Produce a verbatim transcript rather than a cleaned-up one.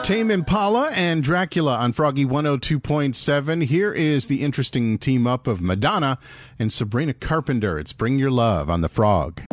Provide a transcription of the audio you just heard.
Tame Impala and Dracula on Froggy one oh two point seven. Here is the interesting team up of Madonna and Sabrina Carpenter. It's Bring Your Love on the Frog.